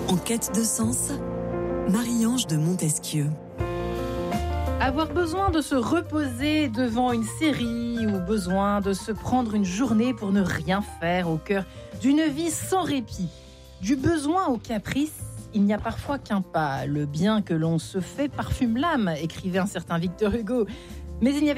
En quête de sens, Marie-Ange de Montesquieu. Avoir besoin de se reposer devant une série ou besoin de se prendre une journée pour ne rien faire au cœur d'une vie sans répit. Du besoin au caprice, il n'y a parfois qu'un pas. Le bien que l'on se fait parfume l'âme, écrivait un certain Victor Hugo. Mais il n'y avait